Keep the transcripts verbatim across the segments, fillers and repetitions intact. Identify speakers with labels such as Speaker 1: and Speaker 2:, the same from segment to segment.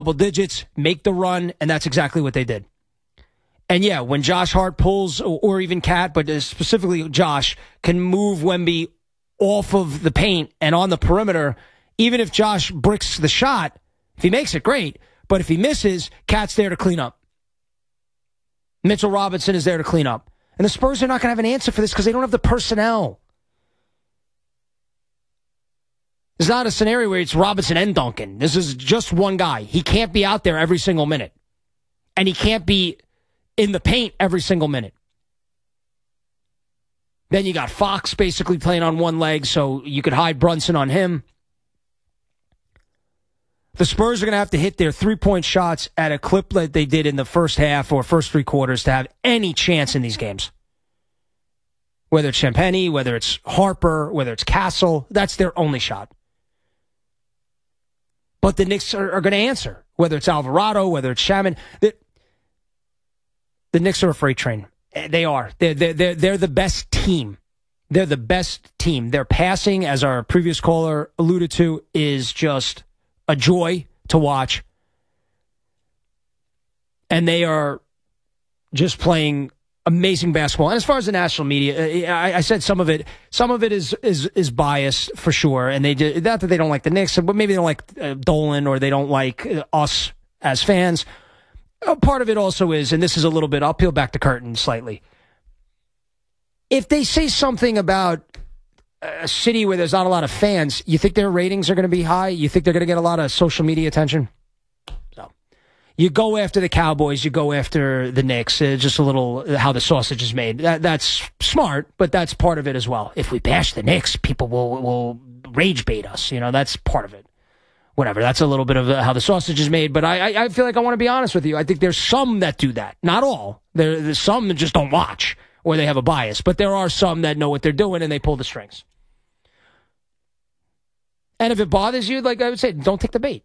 Speaker 1: double digits, make the run, and that's exactly what they did. And yeah, when Josh Hart pulls, or, or even Cat, but specifically Josh, can move Wemby off of the paint and on the perimeter, even if Josh bricks the shot, if he makes it, great. But if he misses, Cat's there to clean up. Mitchell Robinson is there to clean up. And the Spurs are not going to have an answer for this because they don't have the personnel. It's not a scenario where it's Robinson and Duncan. This is just one guy. He can't be out there every single minute. And he can't be in the paint every single minute. Then you got Fox basically playing on one leg, so you could hide Brunson on him. The Spurs are going to have to hit their three-point shots at a clip that they did in the first half or first three quarters to have any chance in these games. Whether it's Champagnie, whether it's Harper, whether it's Castle, that's their only shot. But the Knicks are, are going to answer, whether it's Alvarado, whether it's Shaman. The, the Knicks are a freight train. They are. They're, they're, they're, they're the best team. They're the best team. Their passing, as our previous caller alluded to, is just a joy to watch. And they are just playing amazing basketball. And as far as the national media, I, I said some of it, some of it is, is, is biased for sure. And they did, not that they don't like the Knicks, but maybe they don't like uh, Dolan or they don't like uh, us as fans. Uh, part of it also is, and this is a little bit, I'll peel back the curtain slightly. If they say something about a city where there's not a lot of fans, you think their ratings are going to be high? You think they're going to get a lot of social media attention? So, you go after the Cowboys, you go after the Knicks. Uh, just a little how the sausage is made. That, that's smart, but that's part of it as well. If we bash the Knicks, people will will rage bait us. You know, that's part of it. Whatever. That's a little bit of how the sausage is made. But I, I, I feel like I want to be honest with you. I think there's some that do that. Not all. There, there's some that just don't watch or they have a bias. But there are some that know what they're doing and they pull the strings. And if it bothers you, like I would say, don't take the bait.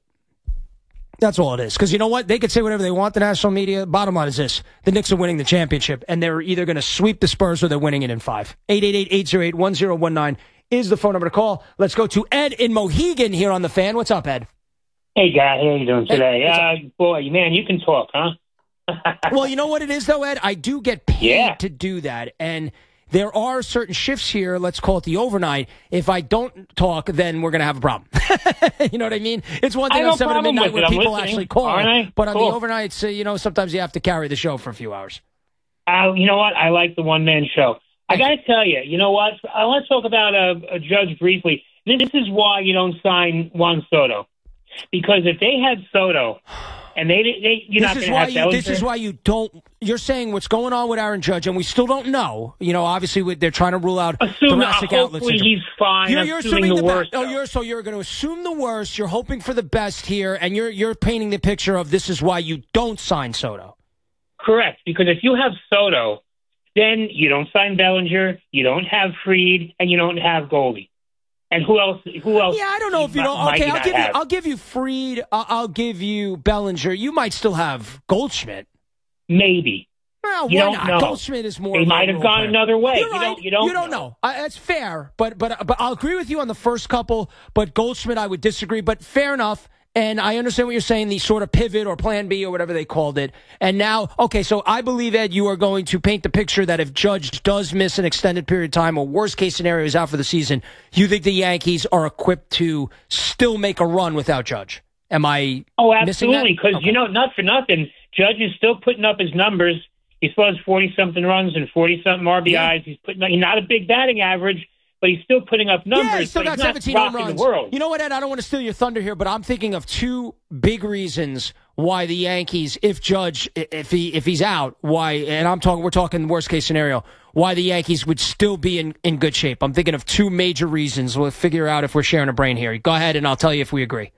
Speaker 1: That's all it is. Because you know what? They could say whatever they want, the national media. Bottom line is this. The Knicks are winning the championship, and they're either going to sweep the Spurs or they're winning it in five. eight eight eight, eight zero eight, one zero one nine is the phone number to call. Let's go to Ed in Mohegan here on The Fan. What's up, Ed?
Speaker 2: Hey, guy. How you doing today?
Speaker 1: Hey,
Speaker 2: uh, boy, man, you can talk, huh?
Speaker 1: Well, you know what it is, though, Ed? I do get paid
Speaker 2: yeah.
Speaker 1: to do that, and there are certain shifts here, let's call it the overnight. If I don't talk, then we're going to have a problem. You know what I mean? It's one thing on seven at midnight where people listening. actually call, right. but on cool. the overnights, uh, you know, sometimes you have to carry the show for a few hours.
Speaker 2: Uh, you know what? I like the one-man show. I got to tell you, you know what? I want to talk about a, a judge briefly. This is why you don't sign Juan Soto. Because if they had Soto... And they, they you're
Speaker 1: this
Speaker 2: not
Speaker 1: is
Speaker 2: going
Speaker 1: why
Speaker 2: to
Speaker 1: you,
Speaker 2: have
Speaker 1: This is why you don't. You're saying what's going on with Aaron Judge, and we still don't know. You know, obviously they're trying to rule out
Speaker 2: Assume,
Speaker 1: thoracic
Speaker 2: uh,
Speaker 1: outlet
Speaker 2: hopefully
Speaker 1: syndrome.
Speaker 2: He's fine.
Speaker 1: You're, you're
Speaker 2: assuming,
Speaker 1: assuming
Speaker 2: the,
Speaker 1: the
Speaker 2: worst.
Speaker 1: Oh, you're so you're going to assume the worst. You're hoping for the best here, and you're you're painting the picture of this is why you don't sign Soto.
Speaker 2: Correct, because if you have Soto, then you don't sign Bellinger, you don't have Freed, and you don't have Goldie. And who else? Who else?
Speaker 1: Yeah, I don't know if you don't. Okay, I'll give you. I'll give you Freed. I'll, I'll give you Bellinger. You might still have Goldschmidt.
Speaker 2: Maybe.
Speaker 1: Well,
Speaker 2: you
Speaker 1: why
Speaker 2: don't
Speaker 1: not?
Speaker 2: know.
Speaker 1: Goldschmidt is more.
Speaker 2: They might have gone
Speaker 1: player.
Speaker 2: another way.
Speaker 1: You're
Speaker 2: you
Speaker 1: right.
Speaker 2: don't. You don't.
Speaker 1: You don't know. know. Uh, that's fair, but but but I'll agree with you on the first couple. But Goldschmidt, I would disagree. But fair enough. And I understand what you're saying, the sort of pivot or plan B or whatever they called it. And now, okay, so I believe, Ed, you are going to paint the picture that if Judge does miss an extended period of time or worst case scenario is out for the season, you think the Yankees are equipped to still make a run without Judge. Am I
Speaker 2: Oh,
Speaker 1: missing that?
Speaker 2: absolutely, because,
Speaker 1: Okay.
Speaker 2: you know, not for nothing, Judge is still putting up his numbers. He still has forty-something runs and forty-something R B Is. Yeah. He's putting he's not a big batting average, but he's still putting up numbers.
Speaker 1: Yeah, he's still
Speaker 2: but
Speaker 1: got
Speaker 2: he's
Speaker 1: seventeen
Speaker 2: not
Speaker 1: home runs.
Speaker 2: The world.
Speaker 1: You know what, Ed? I don't want to steal your thunder here, but I'm thinking of two big reasons why the Yankees, if Judge, if he if he's out, why, and I'm talking, we're talking worst case scenario, why the Yankees would still be in, in good shape. I'm thinking of two major reasons. We'll figure out if we're sharing a brain here. Go ahead, and I'll tell you if we agree.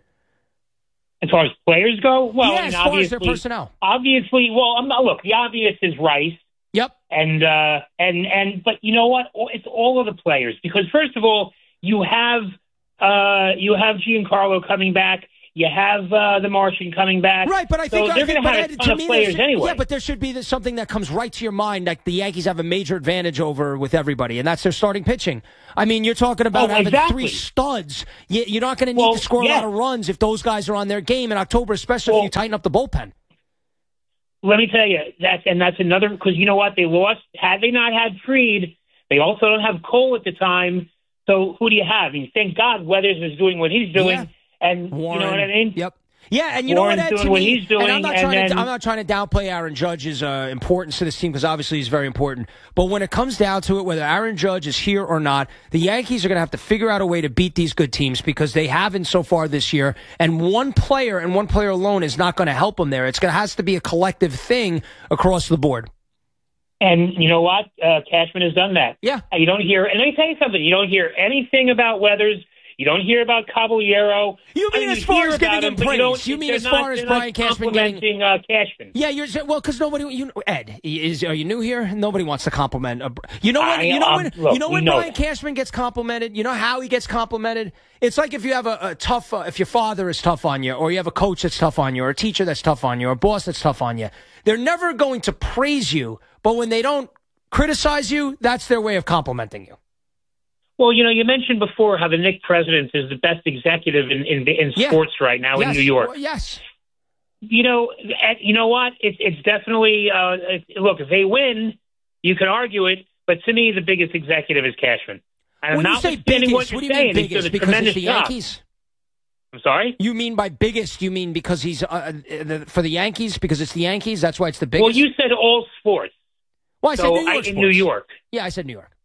Speaker 2: As far as players go, well,
Speaker 1: yeah,
Speaker 2: I mean,
Speaker 1: as far as their
Speaker 2: obviously,
Speaker 1: personnel.
Speaker 2: Obviously, well, I'm not, look, the obvious is Rice.
Speaker 1: Yep.
Speaker 2: And uh, and and but you know what? It's all of the players because first of all, you have uh, you have Giancarlo coming back. You have uh, the Martian coming back.
Speaker 1: Right, but I think,
Speaker 2: so
Speaker 1: I
Speaker 2: they're
Speaker 1: think
Speaker 2: going to
Speaker 1: but
Speaker 2: have a
Speaker 1: Ed,
Speaker 2: ton
Speaker 1: to
Speaker 2: of
Speaker 1: me,
Speaker 2: players
Speaker 1: should,
Speaker 2: anyway.
Speaker 1: Yeah, but there should be this, something that comes right to your mind, like the Yankees have a major advantage over with everybody, and that's their starting pitching. I mean, you're talking about
Speaker 2: oh,
Speaker 1: having
Speaker 2: exactly.
Speaker 1: three studs. You, you're not going to need
Speaker 2: well,
Speaker 1: to score
Speaker 2: yeah.
Speaker 1: a lot of runs if those guys are on their game in October, especially
Speaker 2: well,
Speaker 1: if you tighten up the bullpen.
Speaker 2: Let me tell you, that's, and that's another, because you know what? They lost, had they not had Fried, they also don't have Cole at the time. So who do you have? I mean, thank God Weathers is doing what he's doing.
Speaker 1: Yeah.
Speaker 2: And
Speaker 1: Warren,
Speaker 2: you know what I mean?
Speaker 1: Yep. Yeah, and you
Speaker 2: Warren's
Speaker 1: know what, Ed,
Speaker 2: doing
Speaker 1: to
Speaker 2: what
Speaker 1: me,
Speaker 2: he's doing,
Speaker 1: and I'm not
Speaker 2: and
Speaker 1: trying
Speaker 2: then,
Speaker 1: to I'm not trying to downplay Aaron Judge's uh, importance to this team because obviously he's very important. But when it comes down to it, whether Aaron Judge is here or not, the Yankees are going to have to figure out a way to beat these good teams because they haven't so far this year. And one player and one player alone is not going to help them there. It's going to has to be a collective thing across the board.
Speaker 2: And you know what? Uh, Cashman has done that.
Speaker 1: Yeah.
Speaker 2: You don't hear, and let me tell you something. You don't hear anything about Weathers. You don't hear about Caballero.
Speaker 1: You mean
Speaker 2: I mean,
Speaker 1: as far as giving him
Speaker 2: him,
Speaker 1: praise? You, you mean as
Speaker 2: not,
Speaker 1: far as Brian Cashman getting
Speaker 2: uh, Cashman?
Speaker 1: Yeah, you're well because nobody. You Ed, is are you new here? Nobody wants to compliment. A, you know when
Speaker 2: I,
Speaker 1: you know
Speaker 2: um,
Speaker 1: when
Speaker 2: look,
Speaker 1: you know when
Speaker 2: know
Speaker 1: Brian
Speaker 2: that.
Speaker 1: Cashman gets complimented. You know how he gets complimented. It's like if you have a, a tough, uh, if your father is tough on you, or you have a coach that's tough on you, or a teacher that's tough on you, or a boss that's tough on you. They're never going to praise you, but when they don't criticize you, that's their way of complimenting you.
Speaker 2: Well, you know, you mentioned before how the Knicks president is the best executive in in, in
Speaker 1: yeah.
Speaker 2: sports right now
Speaker 1: yes.
Speaker 2: in New York.
Speaker 1: Well, yes.
Speaker 2: You know, you know what? It's it's definitely uh, it, look. If they win, you can argue it, but to me, the biggest executive is Cashman. And
Speaker 1: when
Speaker 2: I'm
Speaker 1: you say
Speaker 2: biggest,
Speaker 1: biggest, what do you mean biggest? Because it's the Yankees.
Speaker 2: Job. I'm sorry.
Speaker 1: You mean by biggest? You mean because he's uh, the, for the Yankees? Because it's the Yankees. That's why it's the biggest.
Speaker 2: Well, you said all sports.
Speaker 1: Well, I
Speaker 2: so
Speaker 1: said New York.
Speaker 2: I, in
Speaker 1: sports.
Speaker 2: New York.
Speaker 1: Yeah, I said New York.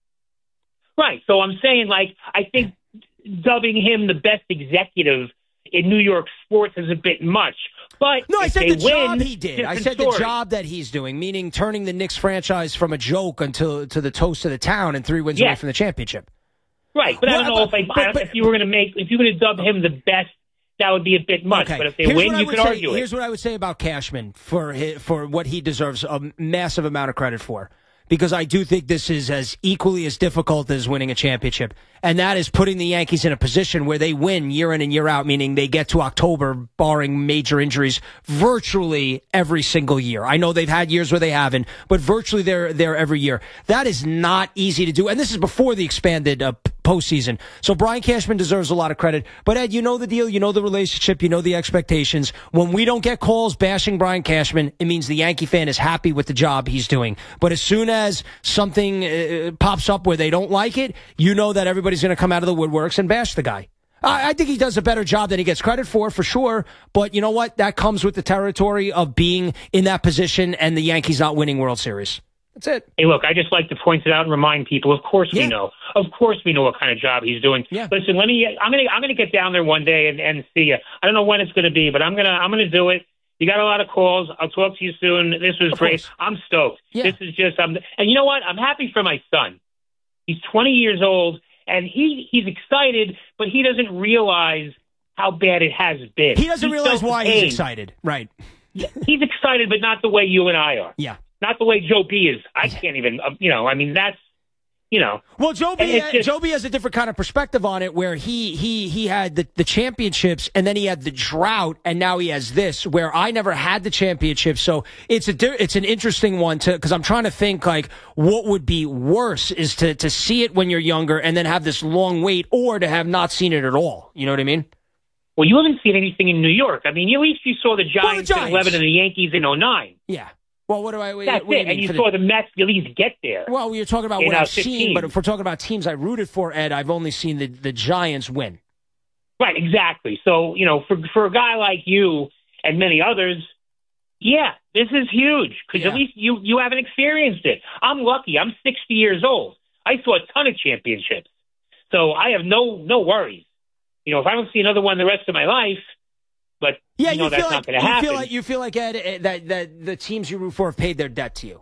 Speaker 2: Right. So I'm saying, like, I think dubbing him the best executive in New York sports is a bit much. But
Speaker 1: no, I said the
Speaker 2: win,
Speaker 1: job he did. I said
Speaker 2: story.
Speaker 1: the job that he's doing, meaning turning the Knicks franchise from a joke until to the toast of the town and three wins
Speaker 2: yes.
Speaker 1: away from the championship.
Speaker 2: Right, but well, I don't know but, if, I, but, but, if you were going to make if you were going to dub him the best, that would be a bit much.
Speaker 1: Okay.
Speaker 2: But if they
Speaker 1: here's
Speaker 2: win, you could
Speaker 1: say,
Speaker 2: argue it.
Speaker 1: Here's what I would say about Cashman for his, for what he deserves a massive amount of credit for. Because I do think this is as equally as difficult as winning a championship. And that is putting the Yankees in a position where they win year in and year out, meaning they get to October, barring major injuries, virtually every single year. I know they've had years where they haven't, but virtually they're there every year. That is not easy to do. And this is before the expanded uh, postseason. So Brian Cashman deserves a lot of credit. But Ed, you know the deal. You know the relationship. You know the expectations. When we don't get calls bashing Brian Cashman, it means the Yankee fan is happy with the job he's doing. But as soon as something uh, pops up where they don't like it, you know that everybody's going to come out of the woodworks and bash the guy. I, I think he does a better job than he gets credit for, for sure. But you know what? That comes with the territory of being in that position and the Yankees not winning World Series. That's it.
Speaker 2: Hey, look, I just like to point it out and remind people. Of course, yeah. we know. Of course, we know what kind of job he's doing.
Speaker 1: Yeah.
Speaker 2: Listen, let me. I'm gonna. I'm gonna get down there one day and, and see you. I don't know when it's gonna be, but I'm gonna. I'm gonna do it. You got a lot of calls. I'll talk to you soon. This was
Speaker 1: of
Speaker 2: great.
Speaker 1: Course.
Speaker 2: I'm stoked.
Speaker 1: Yeah.
Speaker 2: This is just. Um, and you know what? I'm happy for my son. He's twenty years old, and he he's excited, but he doesn't realize how bad it has been.
Speaker 1: He doesn't
Speaker 2: he
Speaker 1: realize why he's excited. Right.
Speaker 2: He's excited, but not the way you and I are.
Speaker 1: Yeah.
Speaker 2: Not the way Joe B is. I can't even, you know, I mean, that's, you know.
Speaker 1: Well, Joe B,
Speaker 2: just,
Speaker 1: Joe B has a different kind of perspective on it where he he he had the, the championships and then he had the drought and now he has this where I never had the championship. So it's a it's an interesting one to because I'm trying to think like what would be worse is to, to see it when you're younger and then have this long wait or to have not seen it at all. You know what I mean?
Speaker 2: Well, you haven't seen anything in New York. I mean, at least you saw the Giants, well, the Giants. in eleven and the Yankees in oh nine.
Speaker 1: Yeah. Well, what do I? What,
Speaker 2: That's
Speaker 1: what
Speaker 2: it,
Speaker 1: do you
Speaker 2: and you
Speaker 1: the,
Speaker 2: saw the Mets at least get there.
Speaker 1: Well, you're talking about
Speaker 2: in,
Speaker 1: what
Speaker 2: uh,
Speaker 1: I've
Speaker 2: fifteen.
Speaker 1: seen, but if we're talking about teams I rooted for, Ed, I've only seen the, the Giants win.
Speaker 2: Right, exactly. So, you know, for for a guy like you and many others, yeah, this is huge because
Speaker 1: yeah.
Speaker 2: at least you you haven't experienced it. I'm lucky. I'm sixty years old. I saw a ton of championships, so I have no no worries. You know, if I don't see another one the rest of my life. But
Speaker 1: yeah,
Speaker 2: you know
Speaker 1: you
Speaker 2: that's
Speaker 1: feel
Speaker 2: not
Speaker 1: like,
Speaker 2: going to
Speaker 1: you
Speaker 2: happen.
Speaker 1: Feel like, you feel like, Ed, Ed, that, that the teams you root for have paid their debt to you.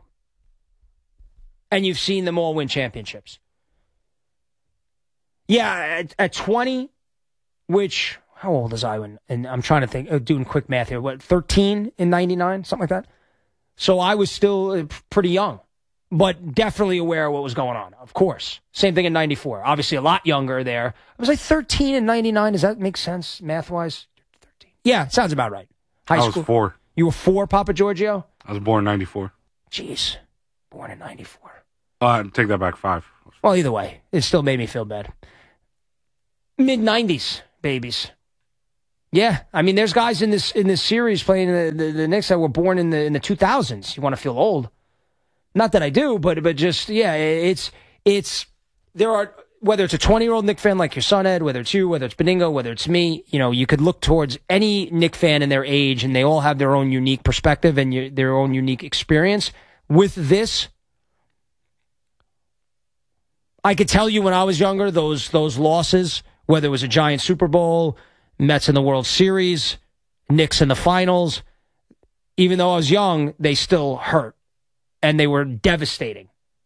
Speaker 1: And you've seen them all win championships. Yeah, at, at twenty, which, how old is I when, and I'm trying to think, uh, doing quick math here, what, thirteen in ninety-nine, something like that? So I was still pretty young, but definitely aware of what was going on, of course. Same thing in ninety-four. Obviously a lot younger there. I was like thirteen in ninety-nine. Does that make sense math-wise? Yeah, sounds about right. High
Speaker 3: I
Speaker 1: school.
Speaker 3: was four.
Speaker 1: You were four, Papa Giorgio?
Speaker 3: I was born in ninety-four.
Speaker 1: Jeez. Born in ninety-four.
Speaker 3: Uh, take that back, five.
Speaker 1: Well, either way, it still made me feel bad. mid nineties, babies. Yeah, I mean, there's guys in this in this series playing the, the, the Knicks that were born in the in the two thousands. You want to feel old? Not that I do, but but just yeah, it's it's there are whether it's a twenty year old Knick fan like your son Ed, whether it's you, whether it's Beningo, whether it's me. You know, you could look towards any Knick fan in their age, and they all have their own unique perspective and you, their own unique experience with this. I could tell you when I was younger, those those losses, whether it was a Giants Super Bowl, Mets in the World Series, Knicks in the finals, even though I was young, they still hurt. And they were devastating.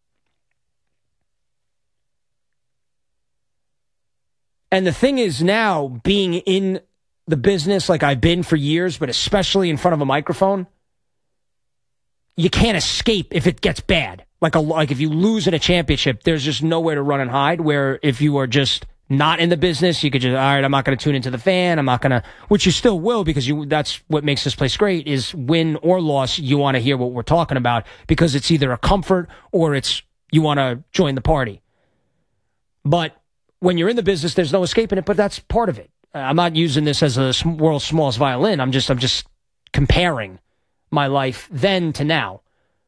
Speaker 1: And the thing is now, being in the business like I've been for years, but especially in front of a microphone, you can't escape if it gets bad. Like a like if you lose in a championship, there's just nowhere to run and hide. Where if you are just not in the business, you could just, all right, I'm not going to tune into the fan. I'm not going to, which you still will, because you that's what makes this place great, is win or loss, you want to hear what we're talking about, because it's either a comfort or it's you want to join the party. But when you're in the business, there's no escaping it, but that's part of it. I'm not using this as a world's smallest violin. I'm just I'm just comparing my life then to now.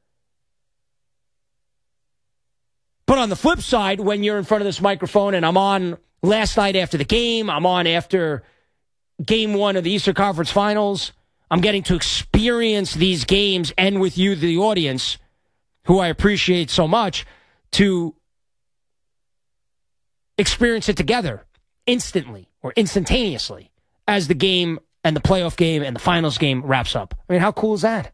Speaker 1: But on the flip side, when you're in front of this microphone and I'm on last night after the game, I'm on after game one of the Eastern Conference Finals, I'm getting to experience these games and with you, the audience, who I appreciate so much, to experience it together instantly or instantaneously as the game and the playoff game and the finals game wraps up. I mean, how cool is that?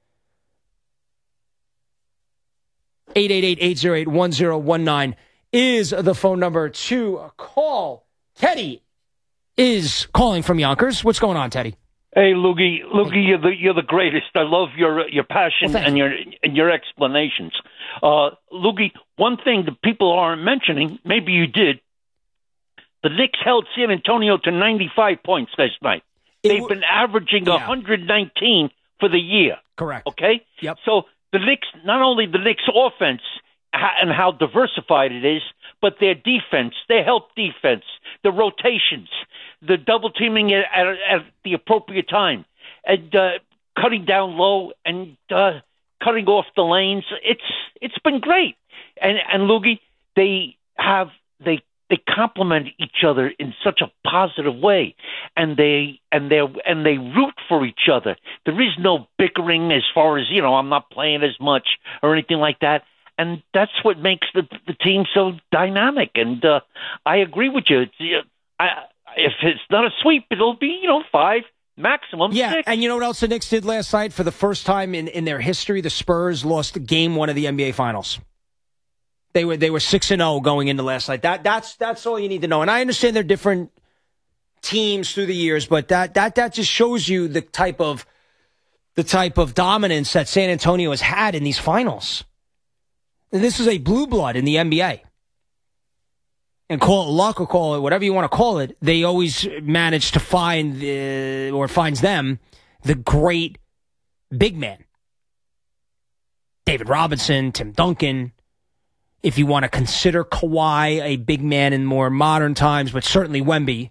Speaker 1: eight eight eight, eight oh eight, one oh one nine is the phone number to call. Teddy is calling from Yonkers. What's going on, Teddy?
Speaker 4: Hey, Loogie, Loogie, you're the you're the greatest. I love your your passion
Speaker 1: well,
Speaker 4: and your and your explanations. Uh, Loogie, one thing that people aren't mentioning, maybe you did. The Knicks held San Antonio to ninety-five points last night. It They've w- been averaging yeah. one hundred nineteen for the year.
Speaker 1: Correct.
Speaker 4: Okay.
Speaker 1: Yep.
Speaker 4: So the Knicks, not only the Knicks offense and how diversified it is, but their defense, their help defense, the rotations, the double teaming at, at, at the appropriate time, and uh, cutting down low and uh, cutting off the lanes. It's it's been great. And and Loogie, they have they they complement each other in such a positive way, and they and they and they root for each other. There is no bickering as far as, you know, I'm not playing as much or anything like that. And that's what makes the the team so dynamic. And uh, I agree with you. It's, I, if it's not a sweep, it'll be, you know, five, maximum
Speaker 1: yeah,
Speaker 4: six.
Speaker 1: And you know what else the Knicks did last night? For the first time in, in their history, the Spurs lost game one of the N B A Finals. They were they were six and zero going into last night. That that's that's all you need to know. And I understand they're different teams through the years, but that that that just shows you the type of the type of dominance that San Antonio has had in these finals. And this is a blue blood in the N B A. And call it luck or call it whatever you want to call it, they always manage to find the, or finds them the great big man. David Robinson, Tim Duncan. If you want to consider Kawhi a big man in more modern times, but certainly Wemby.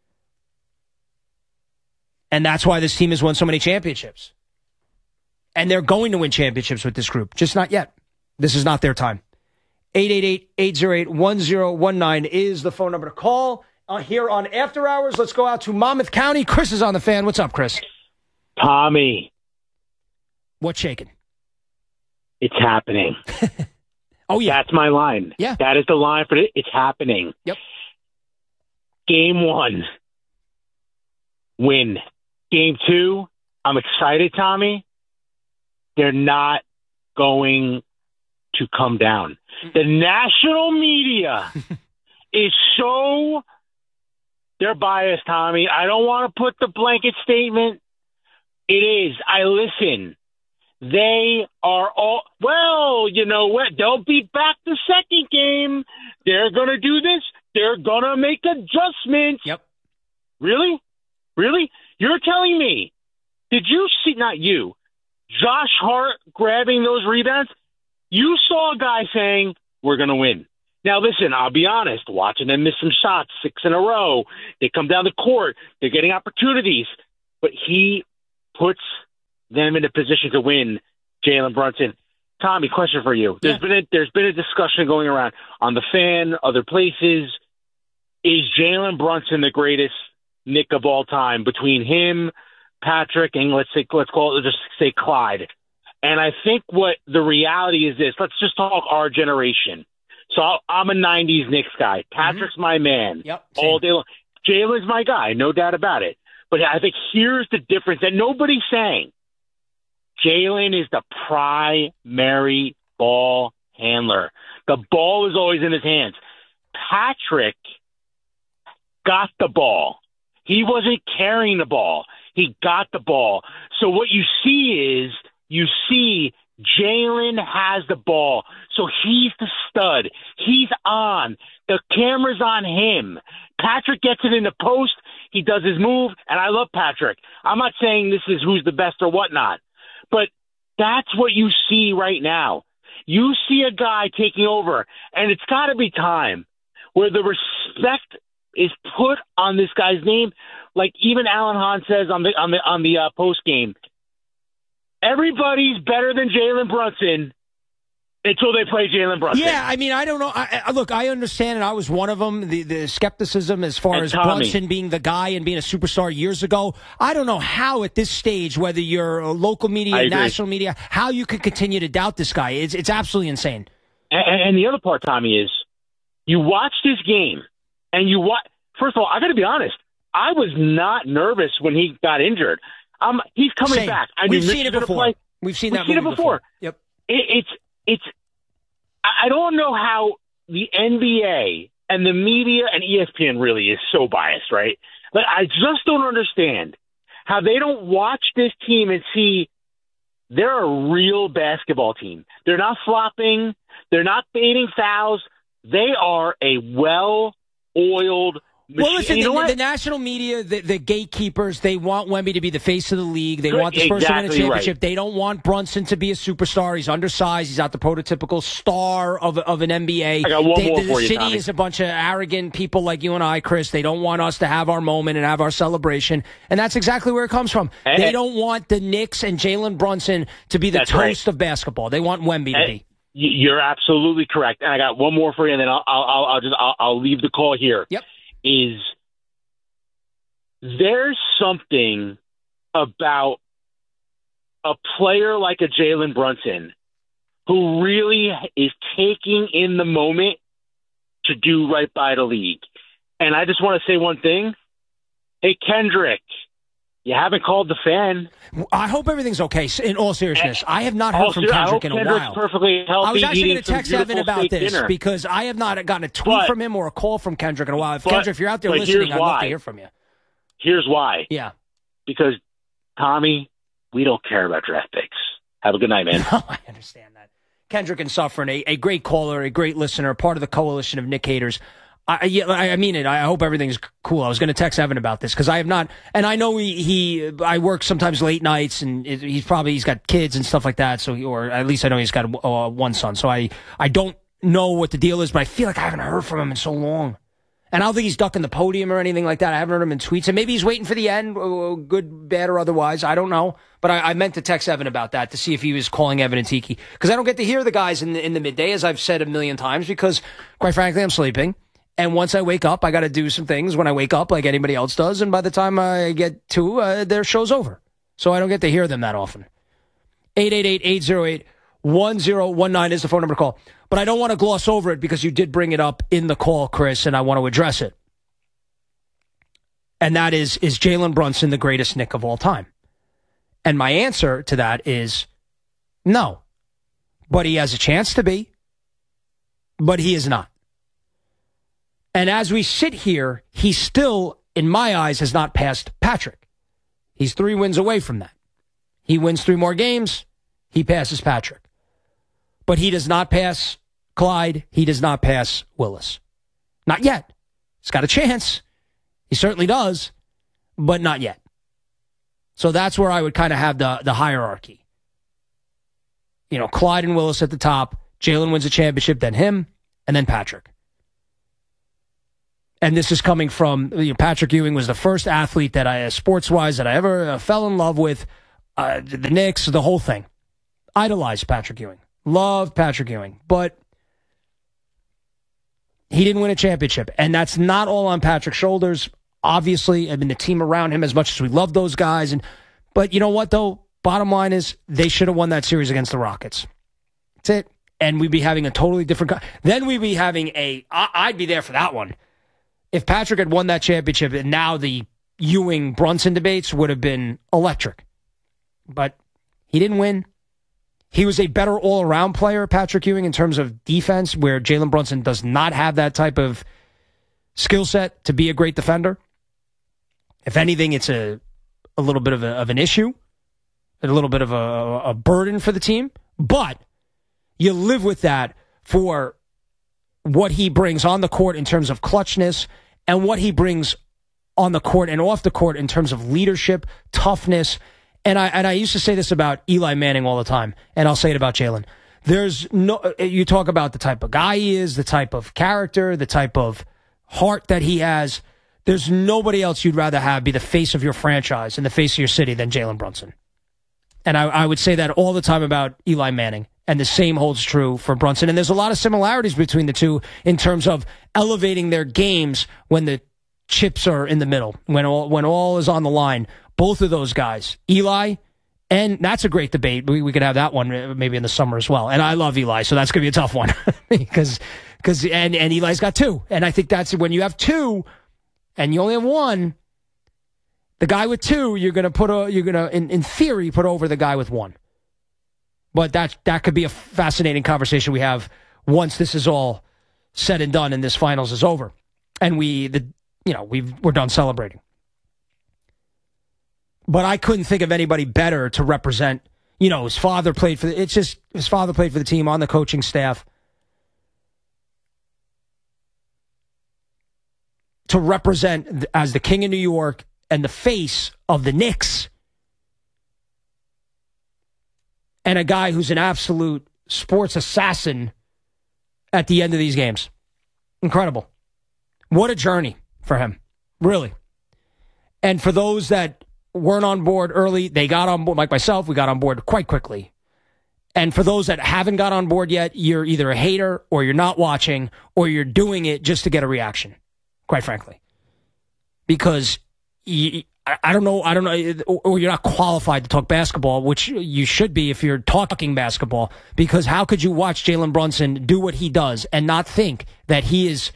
Speaker 1: And that's why this team has won so many championships. And they're going to win championships with this group, just not yet. This is not their time. eight eight eight, eight oh eight, one oh one nine is the phone number to call. Uh, here on After Hours, let's go out to Monmouth County. Chris is on the fan. What's up, Chris?
Speaker 5: Tommy.
Speaker 1: What's shaking?
Speaker 5: It's happening.
Speaker 1: Oh, yeah.
Speaker 5: That's my line.
Speaker 1: Yeah.
Speaker 5: That is the line for it. It's happening.
Speaker 1: Yep.
Speaker 5: Game one. Win. Game two. I'm excited, Tommy. They're not going to come down. The national media is so, they're biased, Tommy. I don't want to put the blanket statement. It is. I listen. They are all, well, you know what? They'll be back the second game. They're going to do this. They're going to make adjustments.
Speaker 1: Yep.
Speaker 5: Really? Really? You're telling me, did you see, not you, Josh Hart grabbing those rebounds? You saw a guy saying, we're going to win. Now, listen, I'll be honest, watching them miss some shots, six in a row, they come down the court, they're getting opportunities, but he puts them in a position to win, Jalen Brunson. Tommy, question for you. There's yeah. been a, there's been a discussion going around on the Fan, other places. Is Jalen Brunson the greatest Knick of all time between him, Patrick, and let's say let's call it just say Clyde? And I think what the reality is this. Let's just talk our generation. So I'll, I'm a nineties Knicks guy. Patrick's mm-hmm. my man.
Speaker 1: Yep,
Speaker 5: all day long. Jalen's my guy, no doubt about it. But I think here's the difference that nobody's saying. Jalen is the primary ball handler. The ball is always in his hands. Patrick got the ball. He wasn't carrying the ball. He got the ball. So what you see is you see Jalen has the ball. So he's the stud. He's on. The camera's on him. Patrick gets it in the post. He does his move, and I love Patrick. I'm not saying this is who's the best or whatnot, but that's what you see right now. You see a guy taking over, and it's got to be time where the respect is put on this guy's name. Like even Alan Hahn says on the on the on the uh, post game, everybody's better than Jalen Brunson until they play Jalen Brunson.
Speaker 1: Yeah, I mean, I don't know. I, I, look, I understand, and I was one of them, the, the skepticism as far
Speaker 5: and
Speaker 1: as
Speaker 5: Tommy.
Speaker 1: Brunson being the guy and being a superstar years ago. I don't know how at this stage, whether you're a local media, national media, how you could continue to doubt this guy. It's, it's absolutely insane.
Speaker 5: And, and the other part, Tommy, is you watch this game, and you watch. First of all, I got to be honest. I was not nervous when he got injured. Um, he's coming
Speaker 1: Same.
Speaker 5: back. I
Speaker 1: We've
Speaker 5: mean,
Speaker 1: seen it before.
Speaker 5: Play.
Speaker 1: We've seen
Speaker 5: We've
Speaker 1: that
Speaker 5: seen it
Speaker 1: movie
Speaker 5: before.
Speaker 1: before. Yep.
Speaker 5: It, it's it's. I don't know how the N B A and the media and E S P N really is so biased, right? But I just don't understand how they don't watch this team and see they're a real basketball team. They're not flopping. They're not baiting fouls. They are a well-oiled machine.
Speaker 1: Well, listen,
Speaker 5: you know
Speaker 1: the, the national media, the, the gatekeepers, they want Wemby to be the face of the league. They want the Spurs
Speaker 5: exactly
Speaker 1: to win a championship.
Speaker 5: Right.
Speaker 1: They don't want Brunson to be a superstar. He's undersized. He's not the prototypical star of of an N B A.
Speaker 5: I got one
Speaker 1: they,
Speaker 5: more
Speaker 1: the
Speaker 5: for
Speaker 1: the
Speaker 5: you,
Speaker 1: city
Speaker 5: Tommy.
Speaker 1: is a bunch of arrogant people like you and I, Chris. They don't want us to have our moment and have our celebration. And that's exactly where it comes from.
Speaker 5: And,
Speaker 1: they don't want the Knicks and Jalen Brunson to be the toast
Speaker 5: right.
Speaker 1: of basketball. They want Wemby to
Speaker 5: and,
Speaker 1: be.
Speaker 5: You're absolutely correct. And I got one more for you, and then I'll I'll, I'll just I'll, I'll leave the call here.
Speaker 1: Yep.
Speaker 5: Is there's something about a player like a Jalen Brunson who really is taking in the moment to do right by the league. And I just want to say one thing. Hey, Kendrick, you haven't called the Fan.
Speaker 1: I hope everything's okay. In all seriousness, I have not heard
Speaker 5: oh,
Speaker 1: from
Speaker 5: dude,
Speaker 1: Kendrick in a
Speaker 5: Kendrick's
Speaker 1: while.
Speaker 5: Perfectly healthy.
Speaker 1: I was actually
Speaker 5: going to
Speaker 1: text Evan about this
Speaker 5: dinner.
Speaker 1: because I have not gotten a tweet
Speaker 5: but,
Speaker 1: from him or a call from Kendrick in a while. If
Speaker 5: but,
Speaker 1: Kendrick, if you're out there listening, I'd love to hear from you.
Speaker 5: Here's why.
Speaker 1: Yeah.
Speaker 5: Because, Tommy, we don't care about draft picks. Have a good night, man.
Speaker 1: No, I understand that. Kendrick and Suffren, a, a great caller, a great listener, part of the coalition of Knick haters. I, yeah, I mean it. I hope everything's cool. I was going to text Evan about this because I have not, and I know he, he, I work sometimes late nights, and it, he's probably he's got kids and stuff like that. So, he, or at least I know he's got uh, one son. So I, I don't know what the deal is, but I feel like I haven't heard from him in so long, and I don't think he's ducking the podium or anything like that. I haven't heard him in tweets, and maybe he's waiting for the end, good, bad, or otherwise. I don't know, but I, I meant to text Evan about that to see if he was calling Evan and Tiki because I don't get to hear the guys in the, in the midday, as I've said a million times, because quite frankly, I'm sleeping. And once I wake up, I got to do some things when I wake up like anybody else does. And by the time I get to, uh, their show's over. So I don't get to hear them that often. eight eight eight, eight oh eight, one oh one nine is the phone number to call. But I don't want to gloss over it because you did bring it up in the call, Chris, and I want to address it. And that is, is Jalen Brunson the greatest Knick of all time? And my answer to that is no. But he has a chance to be. But he is not. And as we sit here, he still, in my eyes, has not passed Patrick. He's three wins away from that. He wins three more games, he passes Patrick. But he does not pass Clyde. He does not pass Willis. Not yet. He's got a chance. He certainly does, but not yet. So that's where I would kind of have the, the hierarchy. You know, Clyde and Willis at the top. Jalen wins a championship, then him, and then Patrick. And this is coming from, you know, Patrick Ewing was the first athlete that I, sports-wise, that I ever uh, fell in love with. Uh, the Knicks, the whole thing. Idolized Patrick Ewing. Loved Patrick Ewing. But he didn't win a championship. And that's not all on Patrick's shoulders. Obviously, I mean, the team around him, as much as we love those guys. And But you know what, though? Bottom line is, they should have won that series against the Rockets. That's it. And we'd be having a totally different... Then we'd be having a... I, I'd be there for that one. If Patrick had won that championship, and now the Ewing-Brunson debates would have been electric. But he didn't win. He was a better all-around player, Patrick Ewing, in terms of defense, where Jalen Brunson does not have that type of skill set to be a great defender. If anything, it's a, a little bit of, a, of an issue, a little bit of a, a burden for the team. But you live with that for what he brings on the court in terms of clutchness and what he brings on the court and off the court in terms of leadership, toughness. And I and I used to say this about Eli Manning all the time, and I'll say it about Jalen. There's no, you talk about the type of guy he is, the type of character, the type of heart that he has. There's nobody else you'd rather have be the face of your franchise and the face of your city than Jalen Brunson. And I, I would say that all the time about Eli Manning. And the same holds true for Brunson. And there's a lot of similarities between the two in terms of elevating their games when the chips are in the middle, when all, when all is on the line. Both of those guys, Eli, and that's a great debate. We, we could have that one maybe in the summer as well. And I love Eli, so that's going to be a tough one. because, because, and, and Eli's got two. And I think that's when you have two and you only have one, the guy with two, you're going to put a, you're going to, in, in theory, put over the guy with one. But that that could be a fascinating conversation we have once this is all said and done and this finals is over, and we the you know we've we're done celebrating. But I couldn't think of anybody better to represent. You know, his father played for the, it's just his father played for the team on the coaching staff to represent as the king of New York and the face of the Knicks. And a guy who's an absolute sports assassin at the end of these games. Incredible. What a journey for him. Really. And for those that weren't on board early, they got on board. Like myself, we got on board quite quickly. And for those that haven't got on board yet, you're either a hater or you're not watching or you're doing it just to get a reaction, quite frankly. Because you, I don't know, I don't know, or you're not qualified to talk basketball, which you should be if you're talking basketball, because how could you watch Jalen Brunson do what he does and not think that he is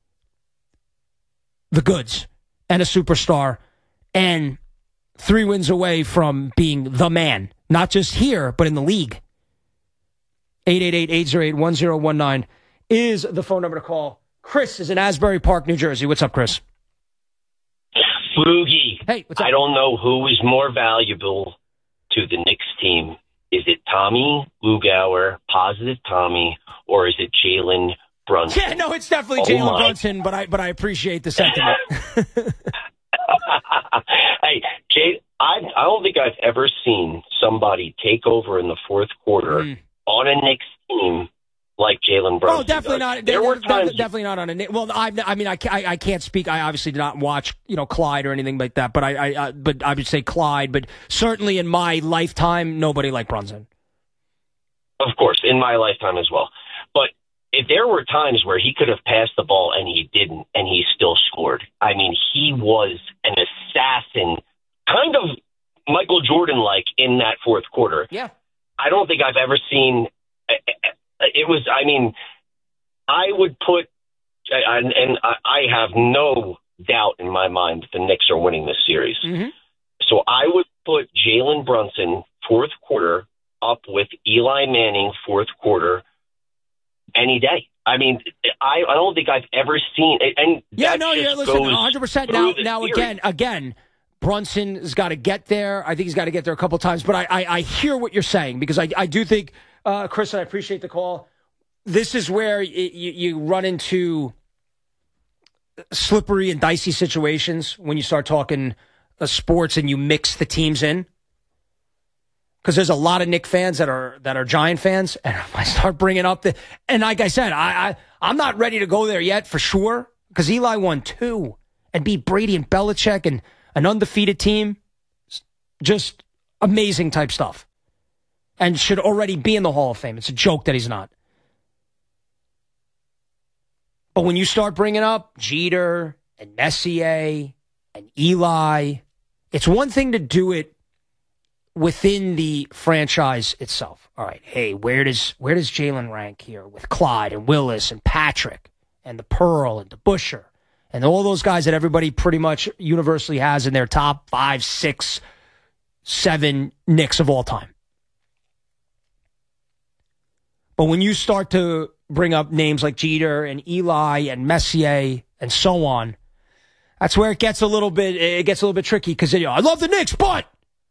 Speaker 1: the goods and a superstar and three wins away from being the man, not just here, but in the league? eight eight eight, eight zero eight, one zero one nine is the phone number to call. Chris is in Asbury Park, New Jersey. What's up, Chris?
Speaker 6: Boogie.
Speaker 1: Hey, what's up?
Speaker 6: I don't know who is more valuable to the Knicks team. Is it Tommy Lugauer, positive Tommy, or is it Jalen Brunson?
Speaker 1: Yeah, no, it's definitely
Speaker 6: oh
Speaker 1: Jalen
Speaker 6: my.
Speaker 1: Brunson, but I but I appreciate the sentiment.
Speaker 6: Hey, Jay, I, I don't think I've ever seen somebody take over in the fourth quarter mm. on a Knicks team like Jalen Brunson.
Speaker 1: Oh, definitely
Speaker 6: does.
Speaker 1: not.
Speaker 6: There were times
Speaker 1: definitely not on a. Well, I, I mean, I, I, I can't speak. I obviously did not watch, you know, Clyde or anything like that. But I, I, I, but I would say Clyde. But certainly in my lifetime, nobody like Brunson.
Speaker 6: Of course, in my lifetime as well. But if there were times where he could have passed the ball and he didn't, and he still scored. I mean, he was an assassin, kind of Michael Jordan-like in that fourth quarter.
Speaker 1: Yeah.
Speaker 6: I don't think I've ever seen. It was, I mean, I would put, and, and I have no doubt in my mind that the Knicks are winning this series.
Speaker 1: Mm-hmm.
Speaker 6: So I would put Jalen Brunson, fourth quarter, up with Eli Manning, fourth quarter, any day. I mean, I, I don't think I've ever seen it. And
Speaker 1: yeah,
Speaker 6: that
Speaker 1: no,
Speaker 6: just
Speaker 1: yeah, listen,
Speaker 6: goes
Speaker 1: one hundred percent. Now,
Speaker 6: through the
Speaker 1: now
Speaker 6: series.
Speaker 1: again, again, Brunson's got to get there. I think he's got to get there a couple times. But I, I, I hear what you're saying, because I, I do think, uh, Chris, and I appreciate the call. This is where you, you, you run into slippery and dicey situations when you start talking uh, sports and you mix the teams in. Because there's a lot of Knick fans that are that are Giant fans, and if I start bringing up the, and like I said, I, I I'm not ready to go there yet for sure. Because Eli won two and beat Brady and Belichick and an undefeated team, just amazing type stuff, and should already be in the Hall of Fame. It's a joke that he's not. But when you start bringing up Jeter and Messier and Eli, it's one thing to do it within the franchise itself. All right, hey, where does where does Jalen rank here with Clyde and Willis and Patrick and the Pearl and DeBusschere and all those guys that everybody pretty much universally has in their top five, six, seven Knicks of all time. But when you start to bring up names like Jeter and Eli and Messier and so on, that's where it gets a little bit it gets a little bit tricky because you know, I love the Knicks, but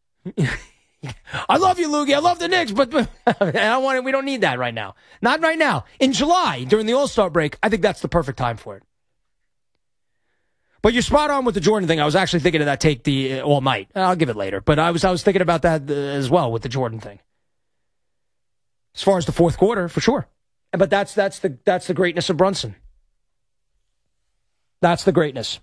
Speaker 1: I love you, Loogie. I love the Knicks, but, but I don't want it. We don't need that right now. Not right now. In July, during the All-Star break, I think that's the perfect time for it. But you're spot on with the Jordan thing. I was actually thinking of that take the uh, all night. I'll give it later, but I was I was thinking about that uh, as well with the Jordan thing. As far as the fourth quarter, for sure. But that's that's the that's the greatness of Brunson. That's the greatness.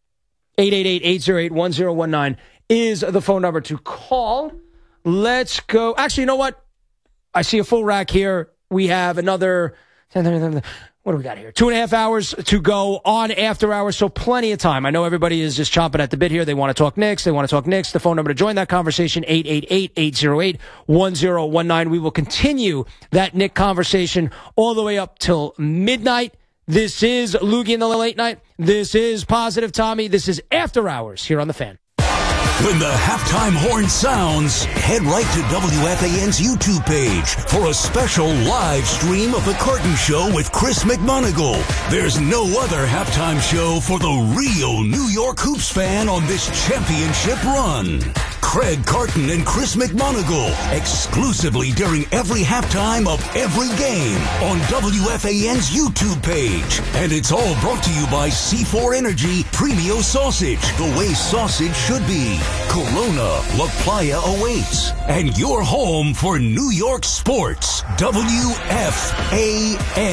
Speaker 1: eight eight eight, eight oh eight, one oh one nine is the phone number to call. Let's go. Actually, you know what? I see a full rack here. We have another, what do we got here? Two and a half hours to go on After Hours, so plenty of time. I know everybody is just chomping at the bit here. They want to talk Knicks. They want to talk Knicks. The phone number to join that conversation, eight eight eight, eight oh eight, one oh one nine. We will continue that Knick conversation all the way up till midnight. This is Loogie in the Late Night. This is Positive Tommy. This is After Hours here on The Fan.
Speaker 7: When the halftime horn sounds, head right to W F A N's YouTube page for a special live stream of The Carton Show with Chris McMonagle. There's no other halftime show for the real New York Hoops fan on this championship run. Craig Carton and Chris McMonagle, exclusively during every halftime of every game on W F A N's YouTube page. And it's all brought to you by C four Energy Premio Sausage, the way sausage should be. Corona, La Playa awaits. And you're home for New York sports. W F A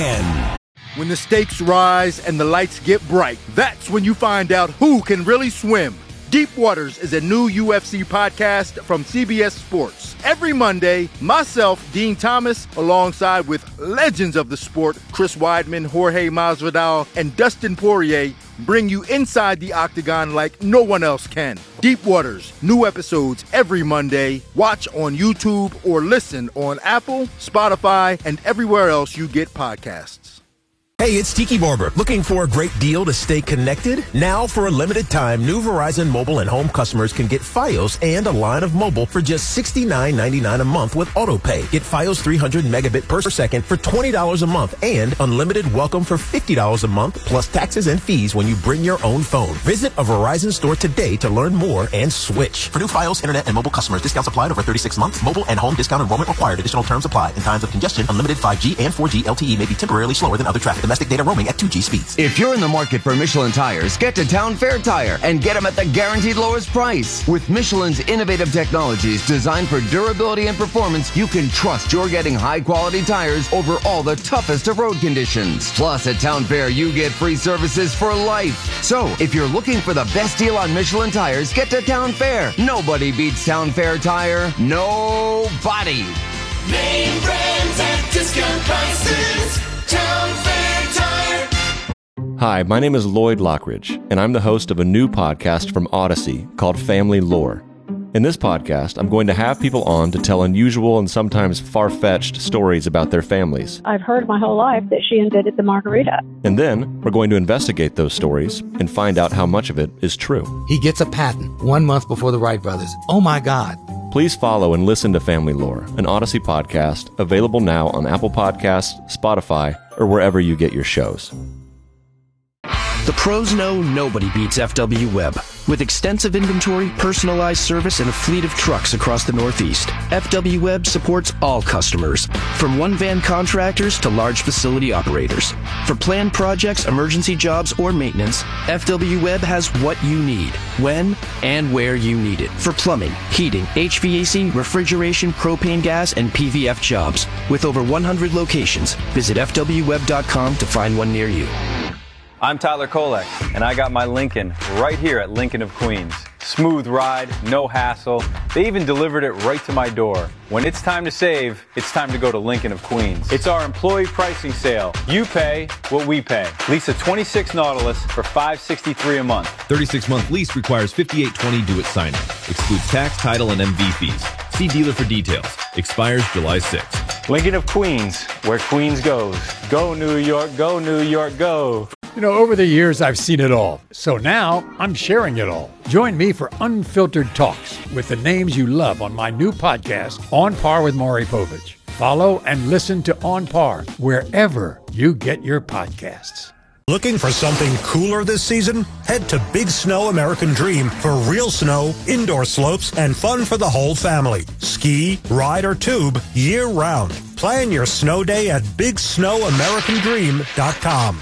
Speaker 7: N.
Speaker 8: When the stakes rise and the lights get bright, that's when you find out who can really swim. Deep Waters is a new U F C podcast from C B S Sports. Every Monday, myself, Dean Thomas, alongside with legends of the sport, Chris Weidman, Jorge Masvidal, and Dustin Poirier, bring you inside the octagon like no one else can. Deep Waters, new episodes every Monday. Watch on YouTube or listen on Apple, Spotify, and everywhere else you get podcasts.
Speaker 9: Hey, it's Tiki Barber. Looking for a great deal to stay connected? Now, for a limited time, new Verizon mobile and home customers can get Fios and a line of mobile for just sixty-nine ninety-nine a month with AutoPay. Get Fios three hundred megabit per second for twenty dollars a month and unlimited welcome for fifty dollars a month plus taxes and fees when you bring your own phone. Visit a Verizon store today to learn more and switch. For new Fios, internet, and mobile customers, discounts applied over thirty-six months. Mobile and home discount enrollment required. Additional terms apply. In times of congestion, unlimited five G and four G L T E may be temporarily slower than other traffic. Domestic data roaming at two G speeds.
Speaker 10: If you're in the market for Michelin tires, get to Town Fair Tire and get them at the guaranteed lowest price. With Michelin's innovative technologies designed for durability and performance, you can trust you're getting high-quality tires over all the toughest of road conditions. Plus, at Town Fair, you get free services for life. So, if you're looking for the best deal on Michelin tires, get to Town Fair. Nobody beats Town Fair Tire. Nobody.
Speaker 11: Name brands at discount prices. Town Fair Tire.
Speaker 12: Hi, my name is Lloyd Lockridge, and I'm the host of a new podcast from Odyssey called Family Lore. In this podcast, I'm going to have people on to tell unusual and sometimes far-fetched stories about their families.
Speaker 13: I've heard my whole life that she invented the margarita.
Speaker 12: And then, we're going to investigate those stories and find out how much of it is true.
Speaker 14: He gets a patent one month before the Wright brothers. Oh my God.
Speaker 12: Please follow and listen to Family Lore, an Odyssey podcast, available now on Apple Podcasts, Spotify, or wherever you get your shows.
Speaker 15: The pros know nobody beats F W Web. With extensive inventory, personalized service, and a fleet of trucks across the Northeast, F W Webb supports all customers, from one-van contractors to large facility operators. For planned projects, emergency jobs, or maintenance, F W Webb has what you need, when and where you need it. For plumbing, heating, H V A C, refrigeration, propane gas, and P V F jobs. With over one hundred locations, visit F W web dot com to find one near you.
Speaker 16: I'm Tyler Kolek, and I got my Lincoln right here at Lincoln of Queens. Smooth ride, no hassle. They even delivered it right to my door. When it's time to save, it's time to go to Lincoln of Queens. It's our employee pricing sale. You pay what we pay. Lease a twenty-six Nautilus for five hundred sixty-three dollars a month.
Speaker 17: thirty-six month lease requires fifty-eight twenty due at signing. Excludes tax, title, and M V fees. See dealer for details. Expires July sixth.
Speaker 16: Lincoln of Queens, where Queens goes. Go New York, go New York, go.
Speaker 18: You know, over the years, I've seen it all. So now I'm sharing it all. Join me for Unfiltered Talks with the names you love on my new podcast, On Par with Maury Povich. Follow and listen to On Par wherever you get your podcasts.
Speaker 19: Looking for something cooler this season? Head to Big Snow American Dream for real snow, indoor slopes, and fun for the whole family. Ski, ride, or tube year-round. Plan your snow day at big snow american dream dot com.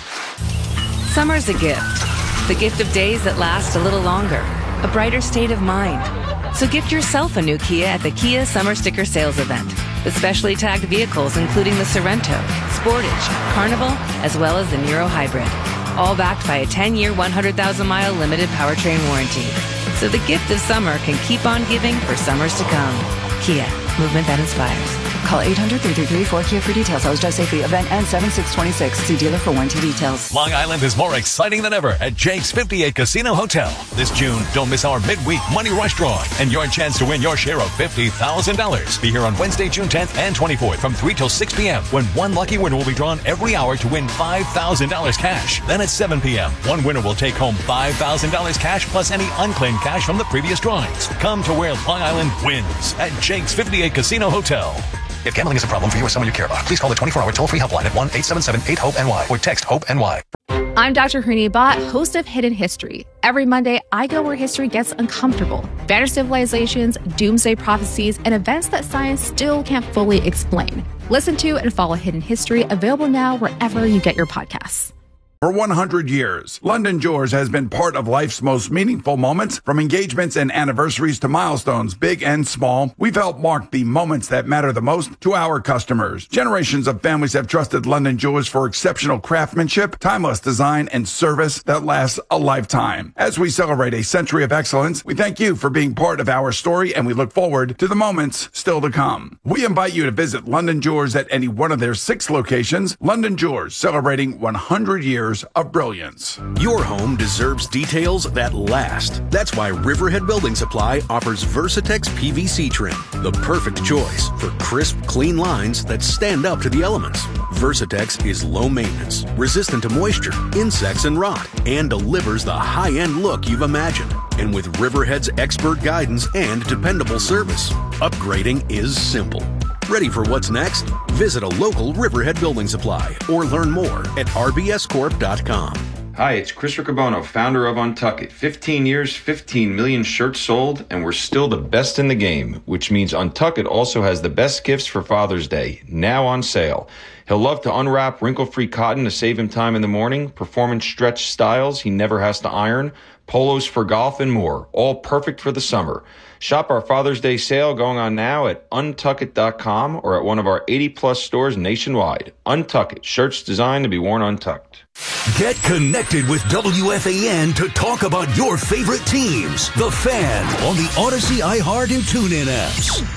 Speaker 20: Summer's a gift. The gift of days that last a little longer. A brighter state of mind. So gift yourself a new Kia at the Kia Summer Sticker Sales Event. With specially tagged vehicles including the Sorrento, Sportage, Carnival, as well as the Niro Hybrid. All backed by a ten-year, one hundred thousand mile limited powertrain warranty. So the gift of summer can keep on giving for summers to come. Kia, movement that inspires.
Speaker 21: Call eight hundred, three three three, four K I A for details. Always drive safely. Event ends seven six twenty-six. See dealer for warranty details.
Speaker 22: Long Island is more exciting than ever at Jake's fifty-eight Casino Hotel. This June, don't miss our midweek Money Rush drawing and your chance to win your share of fifty thousand dollars. Be here on Wednesday, June tenth and twenty-fourth from three till six p.m. when one lucky winner will be drawn every hour to win five thousand dollars cash. Then at seven p.m., one winner will take home five thousand dollars cash plus any unclaimed cash from the previous drawings. Come to where Long Island wins at Jake's fifty-eight Casino Hotel.
Speaker 23: If gambling is a problem for you or someone you care about, please call the twenty-four hour toll-free helpline at one eight seven seven eight hope N Y or text HOPE-N Y.
Speaker 24: I'm Doctor Hrini Bhatt, host of Hidden History. Every Monday, I go where history gets uncomfortable. Vanished civilizations, doomsday prophecies, and events that science still can't fully explain. Listen to and follow Hidden History, available now wherever you get your podcasts.
Speaker 25: For one hundred years, London Jewelers has been part of life's most meaningful moments. From engagements and anniversaries to milestones, big and small, we've helped mark the moments that matter the most to our customers. Generations of families have trusted London Jewelers for exceptional craftsmanship, timeless design, and service that lasts a lifetime. As we celebrate a century of excellence, we thank you for being part of our story, and we look forward to the moments still to come. We invite you to visit London Jewelers at any one of their six locations. London Jewelers, celebrating one hundred years of brilliance.
Speaker 26: Your home deserves details that last. That's why Riverhead Building Supply offers Versatex P V C trim, the perfect choice for crisp, clean lines that stand up to the elements. Versatex is low maintenance, resistant to moisture, insects, and rot, and delivers the high-end look you've imagined. And with Riverhead's expert guidance and dependable service, upgrading is simple. Ready for what's next? Visit a local Riverhead Building Supply or learn more at r b s corp dot com.
Speaker 27: Hi, it's Chris Riccobono, founder of Untuck It. fifteen years, fifteen million shirts sold, and we're still the best in the game, which means Untuck It also has the best gifts for Father's Day, now on sale. He'll love to unwrap wrinkle-free cotton to save him time in the morning, performance stretch styles he never has to iron, polos for golf, and more, all perfect for the summer. Shop our Father's Day sale going on now at untuck it dot com or at one of our eighty plus stores nationwide. Untuck It, shirts designed to be worn untucked.
Speaker 7: Get connected with W F A N to talk about your favorite teams. The Fan on the Odyssey, iHeart, and TuneIn apps.